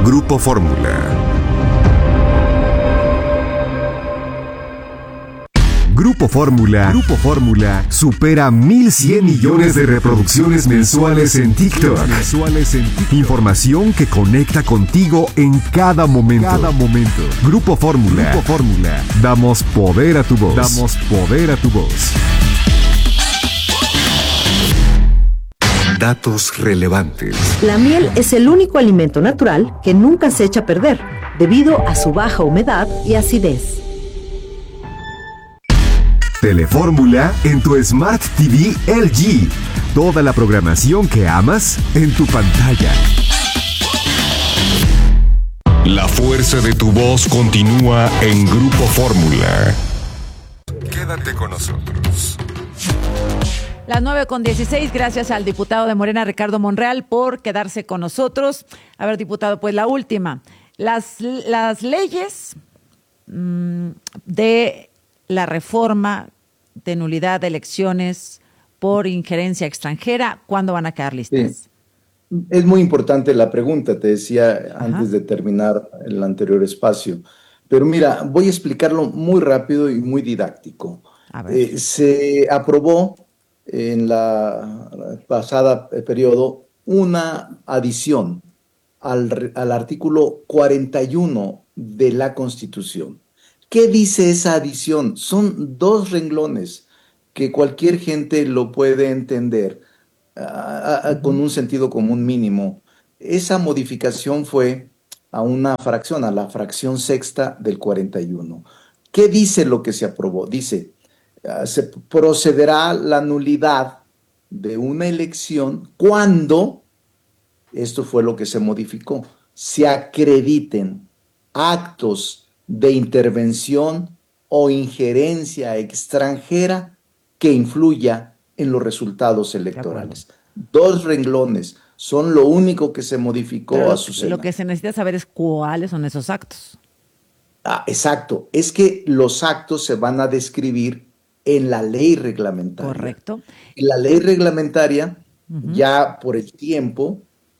Grupo Fórmula. Grupo Fórmula supera 1,100 millones de reproducciones mensuales en TikTok. Información que conecta contigo en cada momento. Grupo Fórmula. Damos poder a tu voz. Datos relevantes. La miel es el único alimento natural que nunca se echa a perder, debido a su baja humedad y acidez. Telefórmula en tu Smart TV LG. Toda la programación que amas en tu pantalla. La fuerza de tu voz continúa en Grupo Fórmula. Quédate con nosotros. Las 9:16, gracias al diputado de Morena, Ricardo Monreal, por quedarse con nosotros. A ver, diputado, pues la última. Las leyes de la reforma de nulidad de elecciones por injerencia extranjera, ¿cuándo van a quedar listas? Sí. Es muy importante la pregunta, te decía antes de terminar el anterior espacio. Pero mira, voy a explicarlo muy rápido y muy didáctico. Se aprobó en la pasada periodo una adición al artículo 41 de la Constitución. ¿Qué dice esa adición? Son 2 renglones que cualquier gente lo puede entender con un sentido común mínimo. Esa modificación fue a una fracción, a la fracción sexta del 41. ¿Qué dice lo que se aprobó? Dice, se procederá la nulidad de una elección cuando, esto fue lo que se modificó, se acrediten actos de intervención o injerencia extranjera que influya en los resultados electorales. 2 renglones son lo único que se modificó. Pero a su lo que se necesita saber es cuáles son esos actos. Exacto, es que los actos se van a describir en la ley reglamentaria. Correcto. En la ley reglamentaria, ya por el tiempo,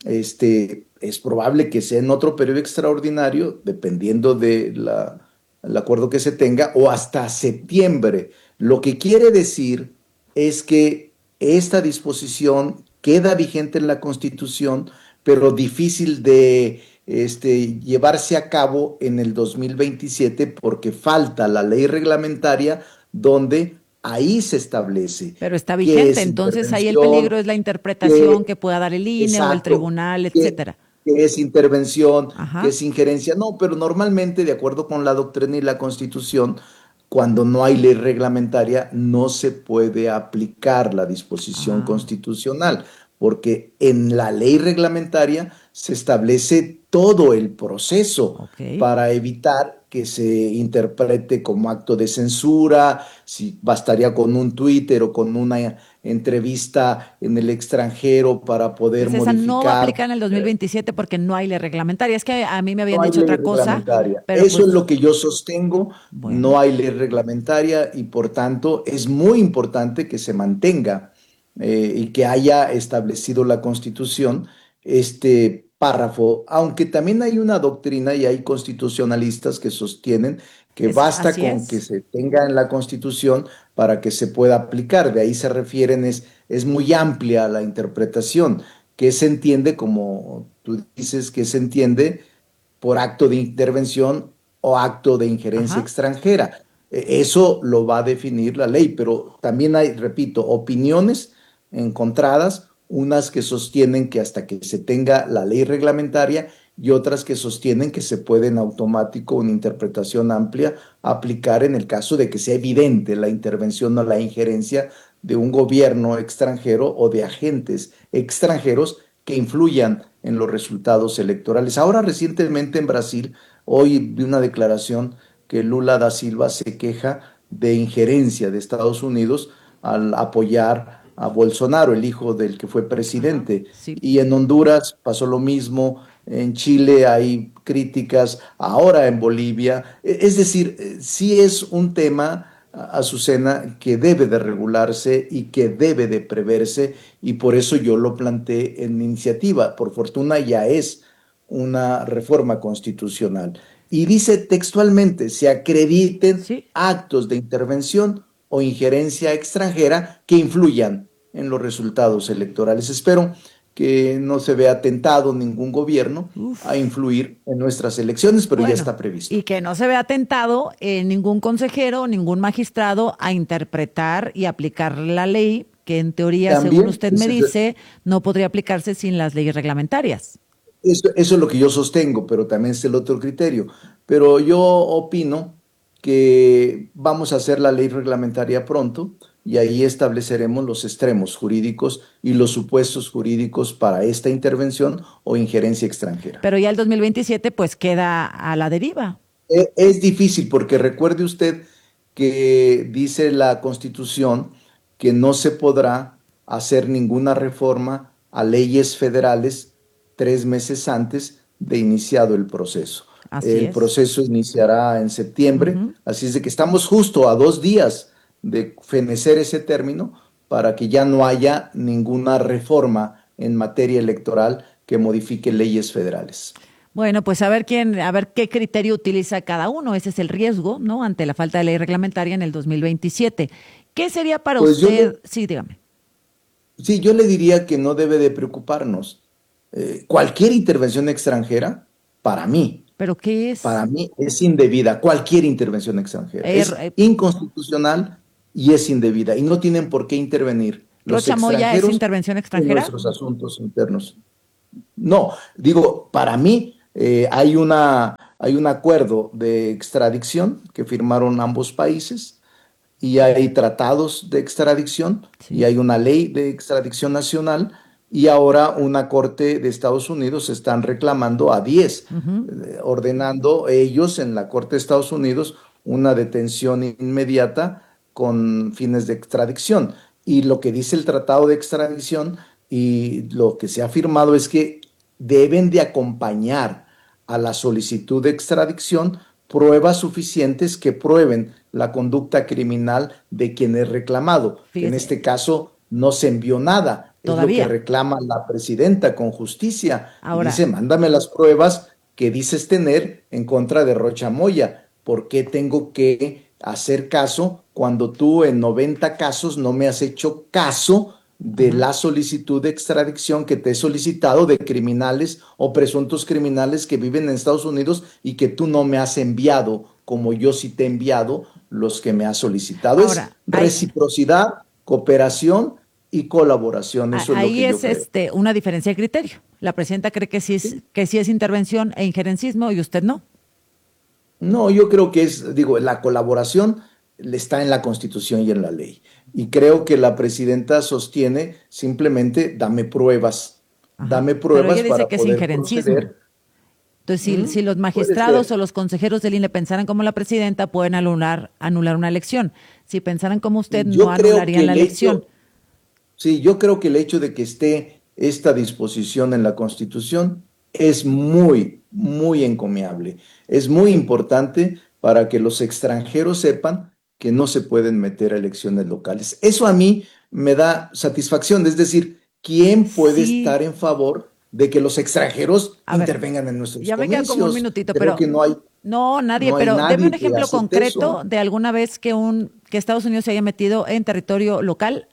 es probable que sea en otro periodo extraordinario, dependiendo del acuerdo que se tenga, o hasta septiembre. Lo que quiere decir es que esta disposición queda vigente en la Constitución, pero difícil de llevarse a cabo en el 2027 porque falta la ley reglamentaria donde ahí se establece. Pero está vigente, entonces ahí el peligro es la interpretación que pueda dar el INE o el tribunal, etcétera. Que es intervención, que es injerencia. No, pero normalmente, de acuerdo con la doctrina y la Constitución, cuando no hay ley reglamentaria, no se puede aplicar la disposición constitucional, porque en la ley reglamentaria se establece todo el proceso para evitar que se interprete como acto de censura, si bastaría con un Twitter o con una entrevista en el extranjero para poder modificar. Esa no va a aplicar en el 2027 porque no hay ley reglamentaria. Es que a mí me habían dicho otra cosa. Pero eso es lo que yo sostengo. Bueno. No hay ley reglamentaria y por tanto es muy importante que se mantenga y que haya establecido la Constitución este párrafo, aunque también hay una doctrina y hay constitucionalistas que sostienen que basta con que se tenga en la Constitución para que se pueda aplicar. De ahí se refieren, es muy amplia la interpretación, que se entiende, como tú dices, que se entiende por acto de intervención o acto de injerencia extranjera. Eso lo va a definir la ley, pero también hay, repito, opiniones encontradas, unas que sostienen que hasta que se tenga la ley reglamentaria y otras que sostienen que se puede en automático, una interpretación amplia, aplicar en el caso de que sea evidente la intervención o la injerencia de un gobierno extranjero o de agentes extranjeros que influyan en los resultados electorales. Ahora recientemente en Brasil, hoy vi una declaración que Lula da Silva se queja de injerencia de Estados Unidos al apoyar a Bolsonaro, el hijo del que fue presidente. Y en Honduras pasó lo mismo, en Chile hay críticas, ahora en Bolivia. Es decir, sí es un tema, Azucena, que debe de regularse y que debe de preverse, y por eso yo lo planteé en iniciativa. Por fortuna ya es una reforma constitucional. Y dice textualmente, se acrediten Sí. actos de intervención o injerencia extranjera que influyan en los resultados electorales. Espero que no se vea tentado ningún gobierno a Uf. influir en nuestras elecciones, pero ya Bueno, está previsto. y que no se vea tentado ningún consejero, ningún magistrado a interpretar y aplicar la ley, que en teoría, según También, usted me dice, no podría aplicarse sin las leyes reglamentarias. eso es lo que yo sostengo, pero también es el otro criterio. Pero yo opino que vamos a hacer la ley reglamentaria pronto y ahí estableceremos los extremos jurídicos y los supuestos jurídicos para esta intervención o injerencia extranjera. Pero ya el 2027 pues queda a la deriva. Es difícil porque recuerde usted que dice la Constitución que no se podrá hacer ninguna reforma a leyes federales 3 meses antes de iniciado el proceso. Así El es. proceso iniciará en septiembre, Ujú. así es de que estamos justo a 2 días de fenecer ese término para que ya no haya ninguna reforma en materia electoral que modifique leyes federales. Bueno, pues a ver qué criterio utiliza cada uno. Ese es el riesgo, ¿no? Ante la falta de ley reglamentaria en el 2027. ¿Qué sería para Pues yo le, usted? Sí, dígame. Sí, yo le diría que no debe de preocuparnos. Cualquier intervención extranjera, ¿Pero qué es? para mí es indebida. Cualquier intervención extranjera Er- es eh, inconstitucional y es indebida. Y no tienen por qué intervenir los ¿Rocha Moya es extranjeros intervención en extranjera? nuestros asuntos internos. No, digo, para mí hay un acuerdo de extradición que firmaron ambos países y hay tratados de extradición y Sí. hay una ley de extradición nacional y ahora una corte de Estados Unidos están reclamando a 10, Ujú. ordenando ellos en la corte de Estados Unidos una detención inmediata con fines de extradición. Y lo que dice el tratado de extradición y lo que se ha firmado es que deben de acompañar a la solicitud de extradición pruebas suficientes que prueben la conducta criminal de quien es reclamado, que en Fíjese, este caso no se envió nada, es lo que todavía. reclama la presidenta con justicia y Ahora, dice, mándame las pruebas que dices tener en contra de Rocha Moya, ¿por qué tengo que hacer caso cuando tú en 90 casos no me has hecho caso de ajá. la solicitud de extradición que te he solicitado de criminales o presuntos criminales que viven en Estados Unidos y que tú no me has enviado como yo sí te he enviado los que me has solicitado? Es Ahora, reciprocidad, cooperación y colaboración, eso es lo ahí que yo es creo. una diferencia de criterio. La presidenta cree ¿Sí? que sí es intervención e injerencismo y usted no. No, yo creo que es, digo, la colaboración está en la Constitución y en la ley. Y creo que la presidenta sostiene simplemente Ajá. dame Pero ella pruebas dice para que es poder injerencismo. proceder. Entonces, si los Puede magistrados ser. o los consejeros del INE pensaran como la presidenta, pueden anular una elección. Si pensaran como usted, no Yo creo que anularían la el elección. hecho, sí, yo creo que el hecho de que esté esta disposición en la Constitución es muy, muy encomiable. Es muy importante para que los extranjeros sepan que no se pueden meter a elecciones locales. Eso a mí me da satisfacción. Es decir, ¿quién puede Sí, estar en favor de que los extranjeros a ver, intervengan en nuestros ya me queda como un comicios? minutito, Creo pero que no hay, no, nadie, no hay pero deme nadie un que ejemplo acepte concreto eso. de alguna vez que Estados Unidos se haya metido en territorio local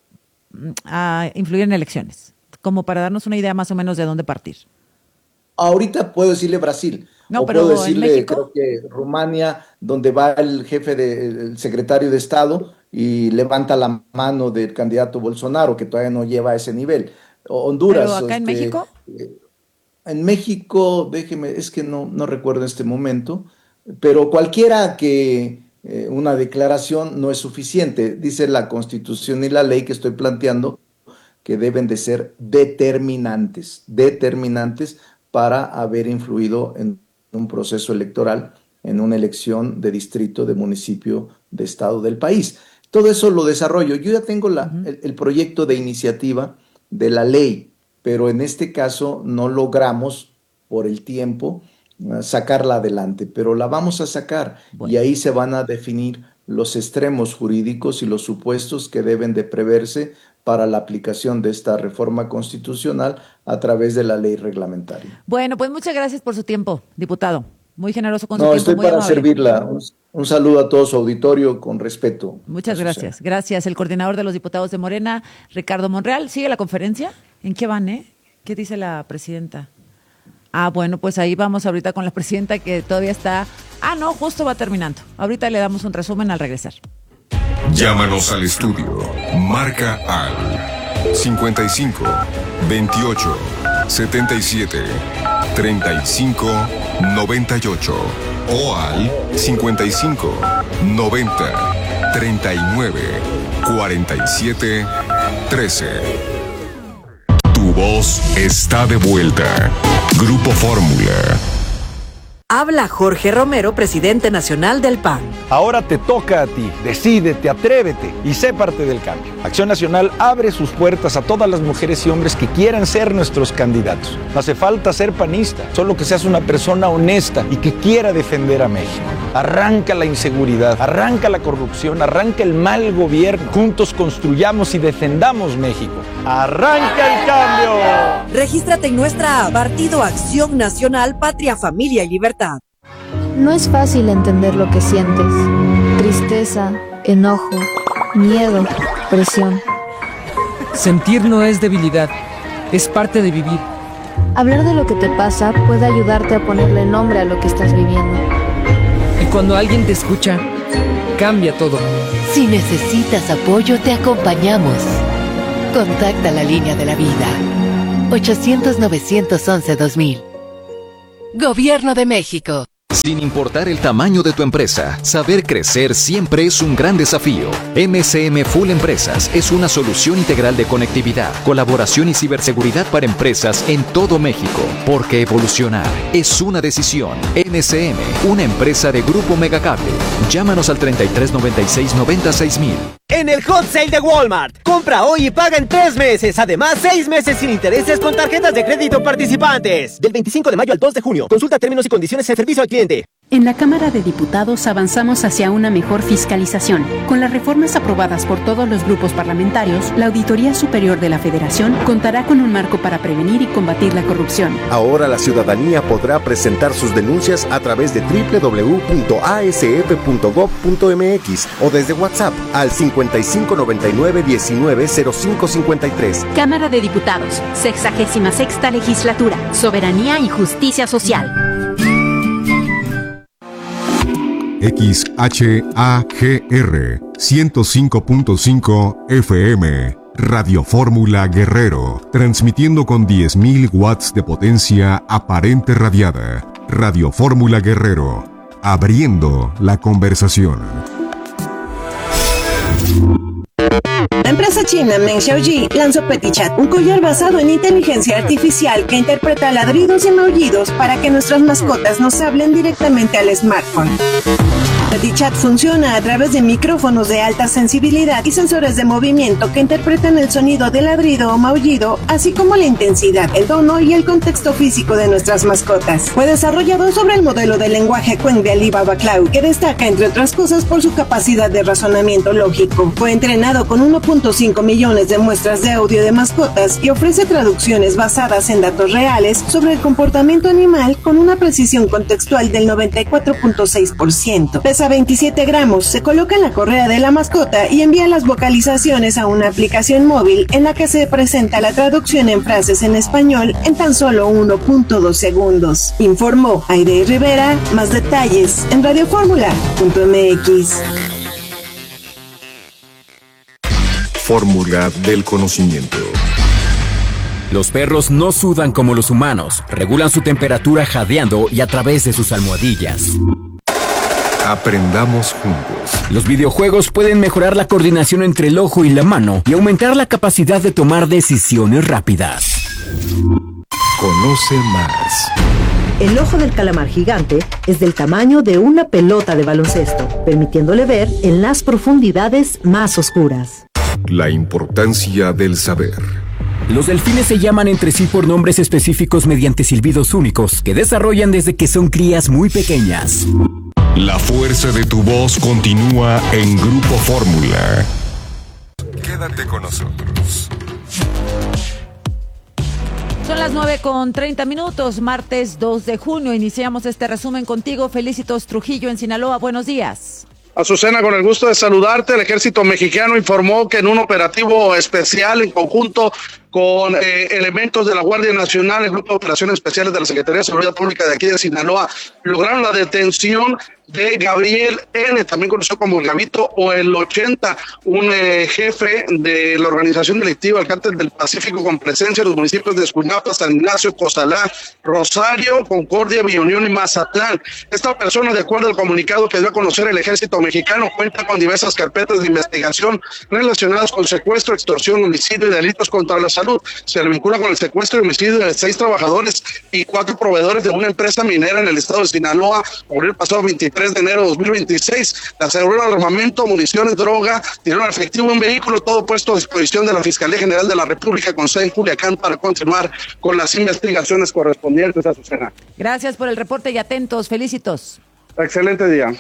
a influir en elecciones, como para darnos una idea más o menos de dónde partir. Ahorita puedo decirle Brasil, No, o puedo pero en decirle, creo México, que Rumania, donde va el el secretario de Estado y levanta la mano del candidato Bolsonaro, que todavía no lleva a ese nivel. pero Honduras, acá en México, en México, déjeme, es que no recuerdo en este momento, pero cualquiera que una declaración no es suficiente. Dice la Constitución y la ley que estoy planteando que deben de ser determinantes para haber influido en un proceso electoral, en una elección de distrito, de municipio, de estado del país. Todo eso lo desarrollo. Yo ya tengo ujú. el proyecto de iniciativa de la ley, pero en este caso no logramos por el tiempo sacarla adelante, pero la vamos a sacar y Bueno, ahí se van a definir los extremos jurídicos y los supuestos que deben de preverse para la aplicación de esta reforma constitucional a través de la ley reglamentaria. Bueno, pues muchas gracias por su tiempo, diputado. Muy generoso con su No, tiempo. estoy muy para amable. servirla. Un saludo a todo su auditorio con respeto. Muchas gracias. Gracias. El coordinador de los diputados de Morena, Ricardo Monreal. ¿Sigue la conferencia? ¿En qué van, ¿Qué dice la presidenta? Bueno, pues ahí vamos ahorita con la presidenta que todavía está... no, justo va terminando. Ahorita le damos un resumen al regresar. Llámanos al estudio. Marca al 55 28 77 35 98 o al 55 90 39 47 13. Tu voz está de vuelta. Grupo Fórmula. Habla Jorge Romero, presidente nacional del PAN. Ahora te toca a ti. Decídete, atrévete y sé parte del cambio. Acción Nacional abre sus puertas a todas las mujeres y hombres que quieran ser nuestros candidatos. No hace falta ser panista, solo que seas una persona honesta y que quiera defender a México. Arranca la inseguridad, arranca la corrupción, arranca el mal gobierno. Juntos construyamos y defendamos México. ¡Arranca el cambio! Regístrate en nuestra app, Partido Acción Nacional, Patria, Familia y Libertad. No es fácil entender lo que sientes. Tristeza, enojo, miedo, presión. Sentir no es debilidad, es parte de vivir. Hablar de lo que te pasa puede ayudarte a ponerle nombre a lo que estás viviendo. Y cuando alguien te escucha, cambia todo. Si necesitas apoyo, te acompañamos. Contacta la línea de la vida. 800-911-2000. Gobierno de México. Sin importar el tamaño de tu empresa, saber crecer siempre es un gran desafío. MCM Full Empresas es una solución integral de conectividad, colaboración y ciberseguridad para empresas en todo México. Porque evolucionar es una decisión. MCM, una empresa de Grupo Megacable. Llámanos al 3396-96000. En el Hot Sale de Walmart, compra hoy y paga en 3 meses. Además, 6 meses sin intereses con tarjetas de crédito participantes. Del 25 de mayo al 2 de junio. Consulta términos y condiciones en servicio al cliente. En la Cámara de Diputados avanzamos hacia una mejor fiscalización. Con las reformas aprobadas por todos los grupos parlamentarios, la Auditoría Superior de la Federación contará con un marco para prevenir y combatir la corrupción. Ahora la ciudadanía podrá presentar sus denuncias a través de www.asf.gov.mx o desde WhatsApp al 5599-190553. Cámara de Diputados, 66ª Legislatura, Soberanía y Justicia Social. XHAGR 105.5 FM Radio Fórmula Guerrero, transmitiendo con 10.000 watts de potencia aparente radiada. Radio Fórmula Guerrero, abriendo la conversación. La empresa china Meng Xiaoji lanzó PetiChat, un collar basado en inteligencia artificial que interpreta ladridos y maullidos para que nuestras mascotas nos hablen directamente al smartphone. PetiChat funciona a través de micrófonos de alta sensibilidad y sensores de movimiento que interpretan el sonido de ladrido o maullido, así como la intensidad, el tono y el contexto físico de nuestras mascotas. Fue desarrollado sobre el modelo de lenguaje Qwen de Alibaba Cloud, que destaca, entre otras cosas, por su capacidad de razonamiento lógico. Fue entrenado con 1.5 millones de muestras de audio de mascotas y ofrece traducciones basadas en datos reales sobre el comportamiento animal con una precisión contextual del 94.6%. Pesa 27 gramos, se coloca en la correa de la mascota y envía las vocalizaciones a una aplicación móvil en la que se presenta la traducción en frases en español en tan solo 1.2 segundos. Informó Aide Rivera. Más detalles en radioformula.mx. Fórmula del conocimiento. Los perros no sudan como los humanos, regulan su temperatura jadeando y a través de sus almohadillas. Aprendamos juntos. Los videojuegos pueden mejorar la coordinación entre el ojo y la mano y aumentar la capacidad de tomar decisiones rápidas. Conoce más. El ojo del calamar gigante es del tamaño de una pelota de baloncesto, permitiéndole ver en las profundidades más oscuras. La importancia del saber. Los delfines se llaman entre sí por nombres específicos mediante silbidos únicos que desarrollan desde que son crías muy pequeñas. La fuerza de tu voz continúa en Grupo Fórmula. Quédate con nosotros. Son las 9:30, martes 2 de junio. Iniciamos este resumen contigo. Felicitos Trujillo en Sinaloa. Buenos días. Azucena, con el gusto de saludarte. El ejército mexicano informó que en un operativo especial en conjunto con elementos de la Guardia Nacional, el Grupo de Operaciones Especiales de la Secretaría de Seguridad Pública de aquí de Sinaloa, lograron la detención de Gabriel N., también conocido como el Gabito o el 80, un jefe de la organización delictiva del Cártel del Pacífico con presencia en los municipios de Escuinapa, San Ignacio, Cozalá, Rosario, Concordia, Villa Unión y Mazatlán. Esta persona, de acuerdo al comunicado que dio a conocer el ejército mexicano, cuenta con diversas carpetas de investigación relacionadas con secuestro, extorsión, homicidio y delitos contra la salud. Se le vincula con el secuestro y homicidio de 6 trabajadores y 4 proveedores de una empresa minera en el estado de Sinaloa, por el pasado 23 de enero de 2026. Le aseguraron armamento, municiones, droga, dinero efectivo, un vehículo, todo puesto a disposición de la Fiscalía General de la República con sede en Culiacán para continuar con las investigaciones correspondientes a Azucena. Gracias por el reporte y atentos. Felicitos. Excelente día.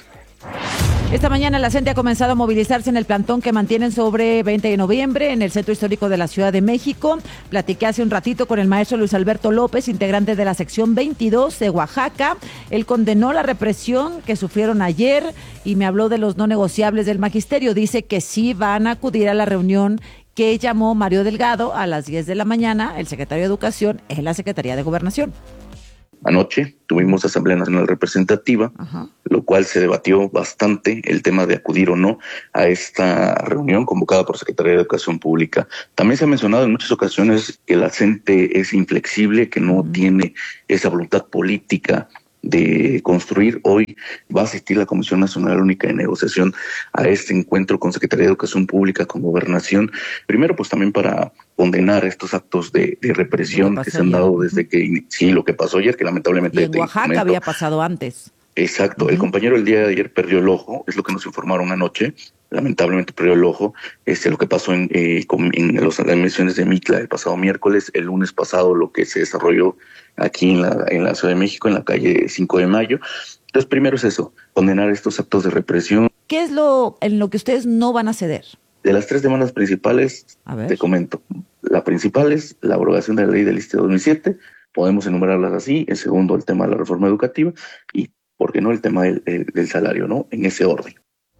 Esta mañana la gente ha comenzado a movilizarse en el plantón que mantienen sobre 20 de noviembre en el Centro Histórico de la Ciudad de México. Platiqué hace un ratito con el maestro Luis Alberto López, integrante de la sección 22 de Oaxaca. Él condenó la represión que sufrieron ayer y me habló de los no negociables del magisterio. Dice que sí van a acudir a la reunión que llamó Mario Delgado a las 10 de la mañana, el secretario de Educación, en la Secretaría de Gobernación. Anoche tuvimos Asamblea Nacional Representativa, lo cual se debatió bastante el tema de acudir o no a esta reunión convocada por Secretaría de Educación Pública. También se ha mencionado en muchas ocasiones que la CENTE es inflexible, que no tiene esa voluntad política de construir. Hoy va a asistir la Comisión Nacional Única de Negociación a este encuentro con Secretaría de Educación Pública, con Gobernación, primero pues también para condenar estos actos de represión que se han dado desde que lo que pasó ayer, que lamentablemente... Y en Oaxaca había pasado antes. Exacto, el compañero el día de ayer perdió el ojo, es lo que nos informaron anoche, lamentablemente perdió el ojo, lo que pasó en las emisiones de Mitla el pasado miércoles, el lunes pasado lo que se desarrolló aquí en la Ciudad de México, en la calle 5 de Mayo. Entonces, primero es eso, condenar estos actos de represión. ¿Qué es en lo que ustedes no van a ceder? De las 3 demandas principales, te comento. La principal es la abrogación de la ley del ISSSTE 2007, podemos enumerarlas así. El segundo, el tema de la reforma educativa y, ¿por qué no?, el tema del salario, ¿no? En ese orden.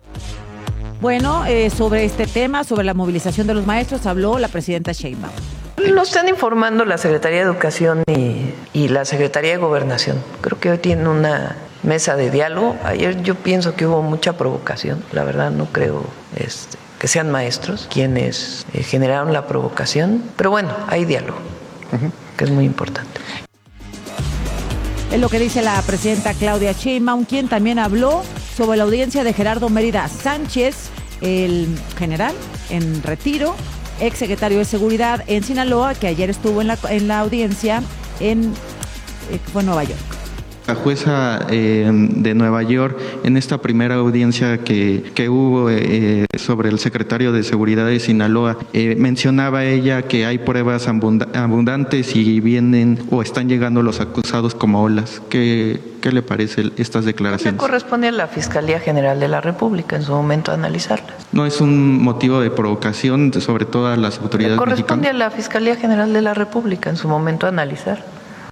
Bueno, sobre este tema, sobre la movilización de los maestros, habló la presidenta Sheinbaum. Lo están informando la Secretaría de Educación y la Secretaría de Gobernación. Creo que hoy tienen una mesa de diálogo. Ayer yo pienso que hubo mucha provocación. La verdad no creo que sean maestros quienes generaron la provocación. Pero bueno, hay diálogo, que es muy importante. Es lo que dice la presidenta Claudia Sheinbaum, quien también habló sobre la audiencia de Gerardo Mérida Sánchez, el general en retiro, ex secretario de Seguridad en Sinaloa, que ayer estuvo en la audiencia fue en Nueva York. La jueza de Nueva York, en esta primera audiencia que hubo sobre el secretario de Seguridad de Sinaloa, mencionaba ella que hay pruebas abundantes y vienen o están llegando los acusados como olas. ¿Qué le parece estas declaraciones? Le corresponde a la Fiscalía General de la República en su momento analizarlas. ¿No es un motivo de provocación sobre todo a las autoridades mexicanas? Le corresponde a la Fiscalía General de la República en su momento analizar.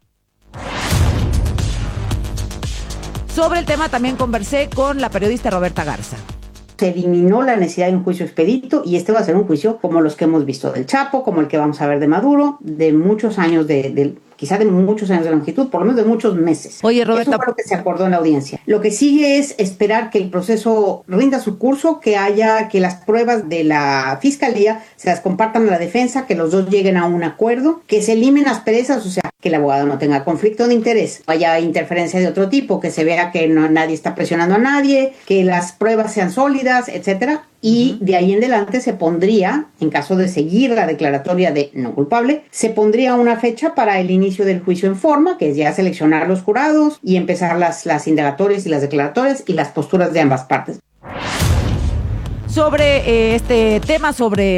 Sobre el tema también conversé con la periodista Roberta Garza. Se eliminó la necesidad de un juicio expedito y este va a ser un juicio como los que hemos visto del Chapo, como el que vamos a ver de Maduro, de muchos años quizá de muchos años de longitud, por lo menos de muchos meses. Oye, Roberta, eso fue lo que se acordó en la audiencia. Lo que sigue es esperar que el proceso rinda su curso, que las pruebas de la fiscalía se las compartan a la defensa, que los dos lleguen a un acuerdo, que se eliminen asperezas, o sea, que el abogado no tenga conflicto de interés, haya interferencia de otro tipo, que se vea que nadie está presionando a nadie, que las pruebas sean sólidas, etcétera. Y de ahí en adelante se pondría, en caso de seguir la declaratoria de no culpable, se pondría una fecha para el inicio del juicio en forma, que es ya seleccionar los jurados y empezar las indagatorias y las declaratorias y las posturas de ambas partes. Sobre este tema, sobre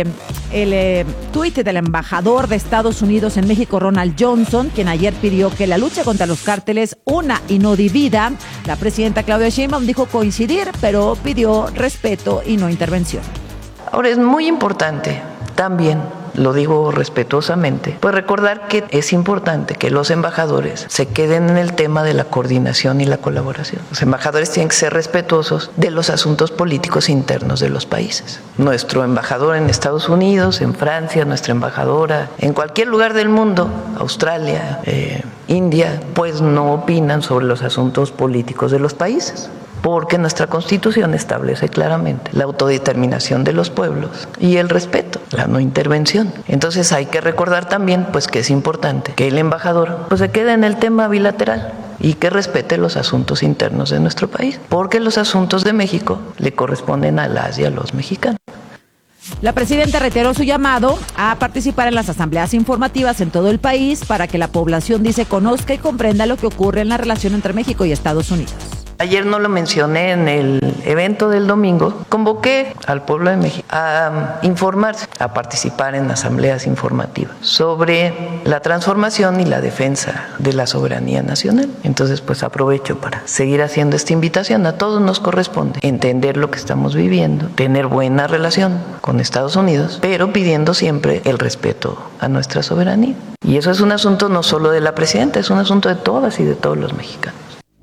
el tuit del embajador de Estados Unidos en México, Ronald Johnson, quien ayer pidió que la lucha contra los cárteles una y no divida. La presidenta Claudia Sheinbaum dijo coincidir, pero pidió respeto y no intervención. Ahora es muy importante también, lo digo respetuosamente, pues recordar que es importante que los embajadores se queden en el tema de la coordinación y la colaboración. Los embajadores tienen que ser respetuosos de los asuntos políticos internos de los países. Nuestro embajador en Estados Unidos, en Francia, nuestra embajadora, en cualquier lugar del mundo, Australia, India, pues no opinan sobre los asuntos políticos de los países, porque nuestra Constitución establece claramente la autodeterminación de los pueblos y el respeto, la no intervención. Entonces hay que recordar también pues que es importante que el embajador pues se quede en el tema bilateral y que respete los asuntos internos de nuestro país, porque los asuntos de México le corresponden a las y a los mexicanos. La presidenta reiteró su llamado a participar en las asambleas informativas en todo el país para que la población, dice, conozca y comprenda lo que ocurre en la relación entre México y Estados Unidos. Ayer no lo mencioné en el evento del domingo, convoqué al pueblo de México a informarse, a participar en asambleas informativas sobre la transformación y la defensa de la soberanía nacional. Entonces, pues aprovecho para seguir haciendo esta invitación. A todos nos corresponde entender lo que estamos viviendo, tener buena relación con Estados Unidos, pero pidiendo siempre el respeto a nuestra soberanía. Y eso es un asunto no solo de la presidenta, es un asunto de todas y de todos los mexicanos.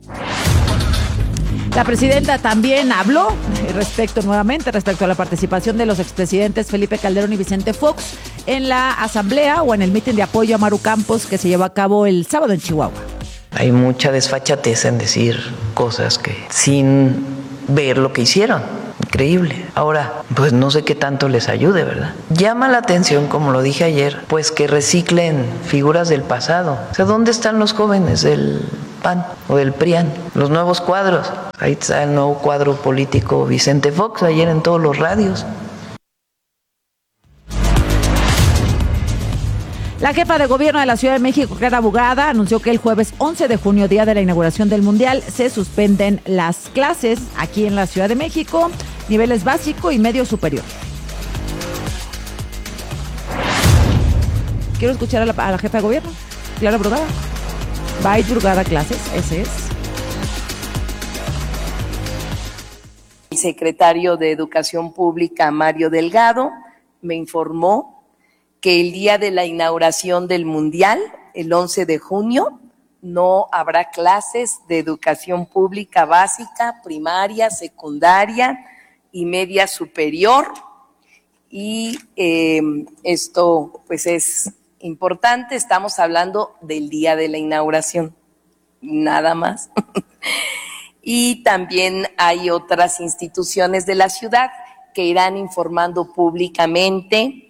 La presidenta también habló respecto a la participación de los expresidentes Felipe Calderón y Vicente Fox en la asamblea o en el mitin de apoyo a Maru Campos que se llevó a cabo el sábado en Chihuahua. Hay mucha desfachatez en decir cosas que sin ver lo que hicieron. Increíble. Ahora, pues no sé qué tanto les ayude, ¿verdad? Llama la atención, como lo dije ayer, pues que reciclen figuras del pasado. O sea, ¿dónde están los jóvenes del PAN o del PRIAN? Los nuevos cuadros. Ahí está el nuevo cuadro político Vicente Fox, ayer en todos los radios. La jefa de gobierno de la Ciudad de México, Clara Brugada, anunció que el jueves 11 de junio, día de la inauguración del Mundial, se suspenden las clases aquí en la Ciudad de México, niveles básico y medio superior. Quiero escuchar a la jefa de gobierno, Clara Brugada. ¿Va a ir Brugada a clases? Ese es. El secretario de Educación Pública, Mario Delgado, me informó que el día de la inauguración del Mundial, el 11 de junio, no habrá clases de educación pública básica, primaria, secundaria y media superior. Y esto pues es importante, estamos hablando del día de la inauguración, nada más. Y también hay otras instituciones de la ciudad que irán informando públicamente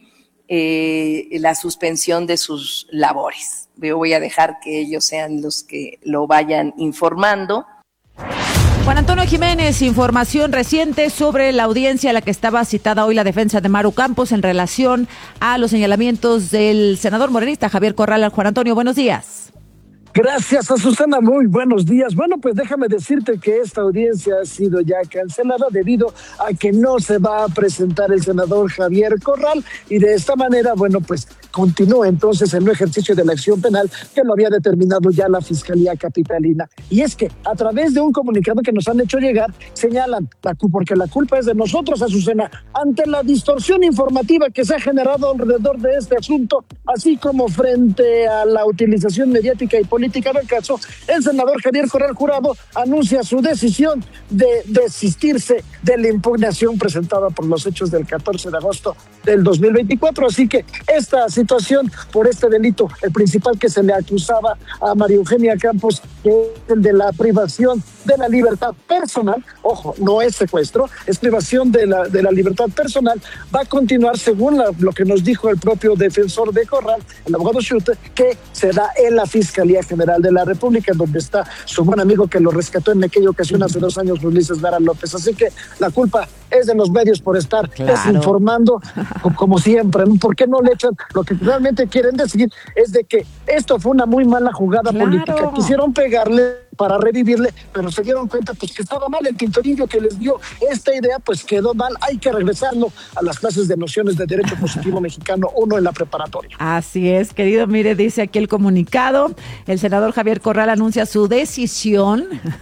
la suspensión de sus labores. Yo voy a dejar que ellos sean los que lo vayan informando. Juan Antonio Jiménez, información reciente sobre la audiencia a la que estaba citada hoy la defensa de Maru Campos en relación a los señalamientos del senador morenista Javier Corral. Juan Antonio, buenos días. Gracias, Azucena, muy buenos días. Bueno, pues déjame decirte que esta audiencia ha sido ya cancelada debido a que no se va a presentar el senador Javier Corral y de esta manera, bueno, pues continúa entonces el no ejercicio de la acción penal que lo había determinado ya la Fiscalía Capitalina. Y es que a través de un comunicado que nos han hecho llegar, señalan, porque la culpa es de nosotros, Azucena, ante la distorsión informativa que se ha generado alrededor de este asunto, así como frente a la utilización mediática y política del caso, el senador Javier Corral Jurado anuncia su decisión de desistirse de la impugnación presentada por los hechos del 14 de agosto del 2024. Así que esta situación por este delito, el principal que se le acusaba a María Eugenia Campos, que es el de la privación de la libertad personal, ojo, no es secuestro, es privación de la libertad personal, va a continuar según lo que nos dijo el propio defensor de Corral, el abogado Schulte, que se da en la Fiscalía General de la República, donde está su buen amigo que lo rescató en aquella ocasión hace 2 años, Ulises Lara López. Así que la culpa es de los medios por estar desinformando, como siempre, ¿no? ¿Por qué no le echan? Lo que realmente quieren decir es de que esto fue una muy mala jugada política. Quisieron pegarle para revivirle, pero se dieron cuenta pues que estaba mal el tintorillo que les dio esta idea, pues quedó mal, hay que regresarlo a las clases de nociones de Derecho Positivo Mexicano 1 en la preparatoria. Así es, querido, mire, dice aquí el comunicado, el senador Javier Corral anuncia su decisión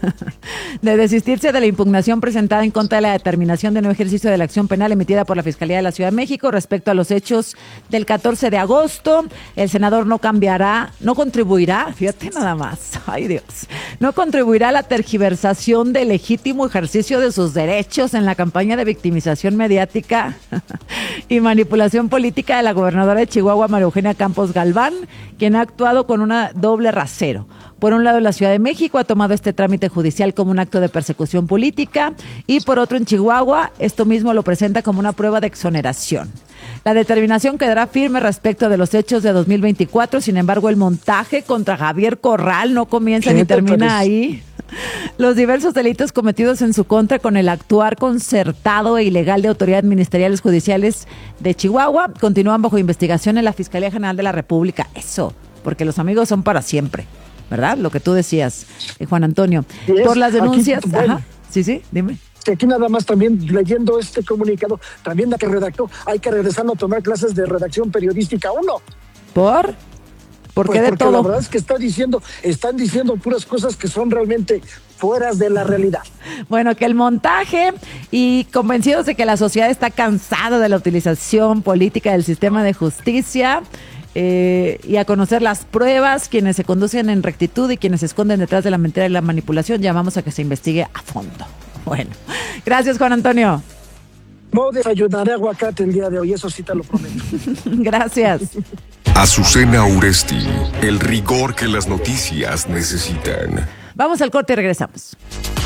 de desistirse de la impugnación presentada en contra de la determinación de no ejercicio de la acción penal emitida por la Fiscalía de la Ciudad de México respecto a los hechos del 14 de agosto. El senador no contribuirá, fíjate nada más, ay Dios, no contribuirá a la tergiversación del legítimo ejercicio de sus derechos en la campaña de victimización mediática y manipulación política de la gobernadora de Chihuahua, María Eugenia Campos Galván, quien ha actuado con una doble rasero. Por un lado, la Ciudad de México ha tomado este trámite judicial como un acto de persecución política y por otro, en Chihuahua, esto mismo lo presenta como una prueba de exoneración. La determinación quedará firme respecto de los hechos de 2024, sin embargo, el montaje contra Javier Corral no comienza ni termina ahí. Los diversos delitos cometidos en su contra con el actuar concertado e ilegal de autoridades ministeriales judiciales de Chihuahua continúan bajo investigación en la Fiscalía General de la República. Eso, porque los amigos son para siempre, ¿verdad? Lo que tú decías, Juan Antonio. Por las denuncias... Aquí, bueno, sí, dime. Aquí nada más también leyendo este comunicado, también la que redactó, hay que regresarlo a tomar clases de redacción periodística 1. ¿Por? ¿Por qué de porque todo? La verdad es que están diciendo puras cosas que son realmente fuera de la realidad. Bueno, que el montaje y convencidos de que la sociedad está cansada de la utilización política del sistema de justicia y a conocer las pruebas, quienes se conducen en rectitud y quienes se esconden detrás de la mentira y la manipulación, llamamos a que se investigue a fondo. Bueno, gracias, Juan Antonio. No desayunaré aguacate el día de hoy, eso sí te lo prometo. Gracias. Azucena Uresti, el rigor que las noticias necesitan. Vamos al corte y regresamos.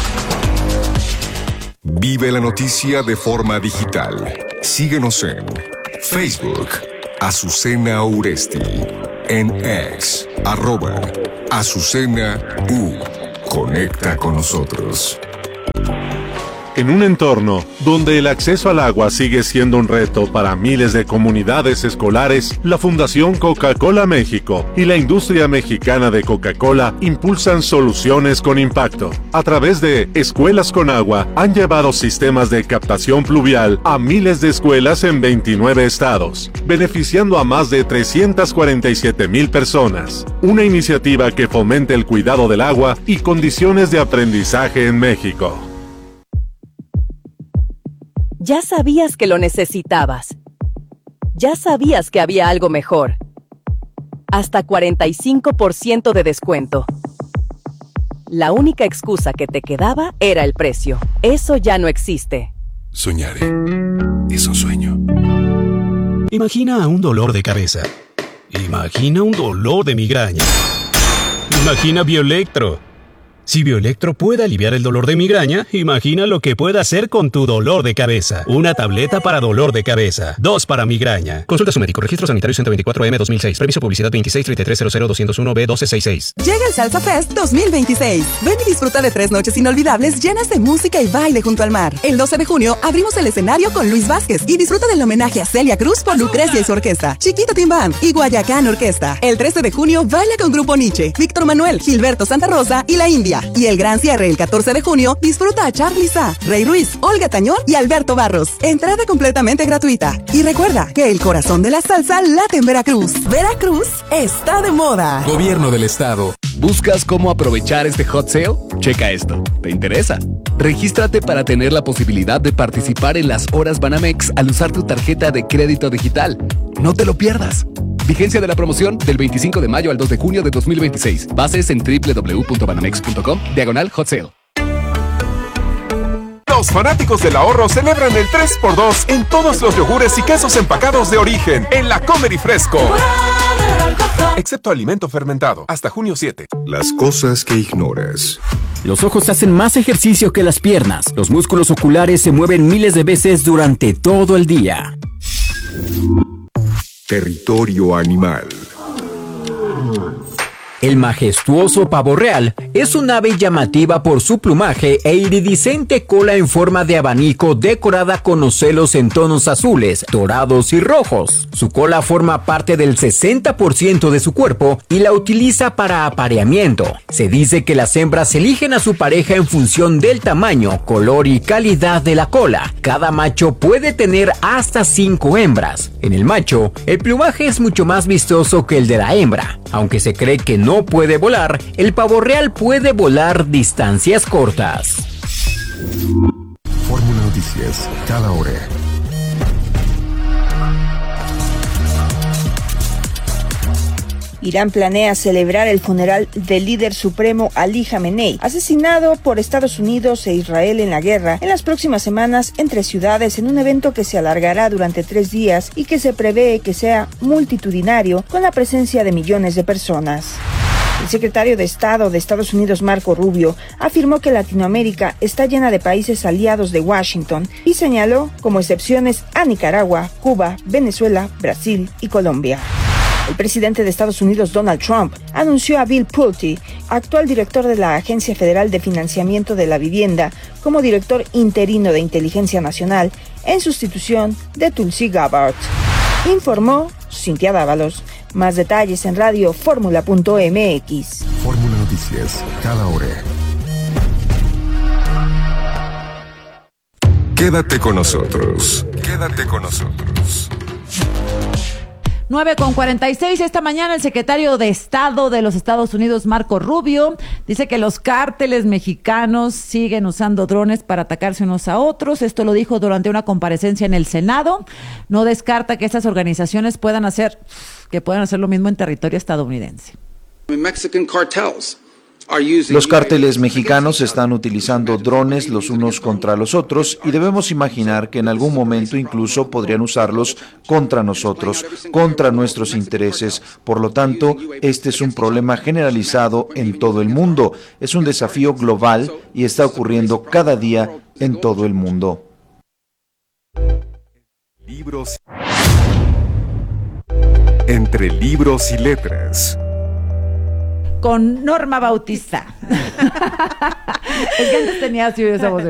Vive la noticia de forma digital. Síguenos en Facebook, Azucena Uresti, en X, @Azucena U. Conecta con nosotros. En un entorno donde el acceso al agua sigue siendo un reto para miles de comunidades escolares, la Fundación Coca-Cola México y la industria mexicana de Coca-Cola impulsan soluciones con impacto. A través de Escuelas con Agua, han llevado sistemas de captación pluvial a miles de escuelas en 29 estados, beneficiando a más de 347,000 personas. Una iniciativa que fomenta el cuidado del agua y condiciones de aprendizaje en México. Ya sabías que lo necesitabas. Ya sabías que había algo mejor. Hasta 45% de descuento. La única excusa que te quedaba era el precio. Eso ya no existe. Soñar es un sueño. Imagina un dolor de cabeza. Imagina un dolor de migraña. Imagina Bioelectro. Si Bioelectro puede aliviar el dolor de migraña, imagina lo que puede hacer con tu dolor de cabeza. Una tableta para dolor de cabeza, 2 para migraña. Consulta a su médico. Registro sanitario 124M 2006. Permiso publicidad 2633000201B1266. Llega el Salsa Fest 2026. Ven y disfruta de 3 noches inolvidables llenas de música y baile junto al mar. El 12 de junio abrimos el escenario con Luis Vázquez y disfruta del homenaje a Celia Cruz por Lucrecia y su orquesta, Chiquito Team Band y Guayacán Orquesta. El 13 de junio baila con Grupo Nietzsche, Víctor Manuel, Gilberto Santa Rosa y La India. Y el gran cierre el 14 de junio disfruta a Charly Sa, Rey Ruiz, Olga Tañón y Alberto Barros. Entrada completamente gratuita. Y recuerda que el corazón de la salsa late en Veracruz. Veracruz está de moda. Gobierno del Estado. ¿Buscas cómo aprovechar este hot sale? Checa esto. ¿Te interesa? Regístrate para tener la posibilidad de participar en las horas Banamex al usar tu tarjeta de crédito digital. No te lo pierdas. Vigencia de la promoción del 25 de mayo al 2 de junio de 2026. Bases en www.banamex.com/hot sale. Los fanáticos del ahorro celebran el 3x2 en todos los yogures y quesos empacados de origen en la Comer y Fresco. Excepto alimento fermentado, hasta junio 7. Las cosas que ignoras. Los ojos hacen más ejercicio que las piernas. Los músculos oculares se mueven miles de veces durante todo el día. Territorio animal. El majestuoso pavo real es un ave llamativa por su plumaje e iridiscente cola en forma de abanico decorada con ocelos en tonos azules, dorados y rojos. Su cola forma parte del 60% de su cuerpo y la utiliza para apareamiento. Se dice que las hembras eligen a su pareja en función del tamaño, color y calidad de la cola. Cada macho puede tener hasta 5 hembras. En el macho, el plumaje es mucho más vistoso que el de la hembra. Aunque se cree que no puede volar, el pavo real puede volar distancias cortas. Fórmula Noticias, cada hora. Irán planea celebrar el funeral del líder supremo Ali Jamenei, asesinado por Estados Unidos e Israel en la guerra, en las próximas semanas entre ciudades en un evento que se alargará durante 3 días y que se prevé que sea multitudinario con la presencia de millones de personas. El secretario de Estado de Estados Unidos, Marco Rubio, afirmó que Latinoamérica está llena de países aliados de Washington y señaló como excepciones a Nicaragua, Cuba, Venezuela, Brasil y Colombia. El presidente de Estados Unidos, Donald Trump, anunció a Bill Pulte, actual director de la Agencia Federal de Financiamiento de la Vivienda, como director interino de Inteligencia Nacional, en sustitución de Tulsi Gabbard. Informó Cintia Dávalos. Más detalles en radioformula.mx. Fórmula Noticias, cada hora. Quédate con nosotros. Quédate con nosotros. 9:46. Esta mañana el secretario de Estado de los Estados Unidos, Marco Rubio, dice que los cárteles mexicanos siguen usando drones para atacarse unos a otros. Esto lo dijo durante una comparecencia en el Senado. No descarta que estas organizaciones puedan hacer lo mismo en territorio estadounidense. Los cárteles mexicanos están utilizando drones los unos contra los otros y debemos imaginar que en algún momento incluso podrían usarlos contra nosotros, contra nuestros intereses. Por lo tanto, este es un problema generalizado en todo el mundo. Es un desafío global y está ocurriendo cada día en todo el mundo. Libros. Entre libros y letras. Con Norma Bautista. Es que antes tenía así esa voz.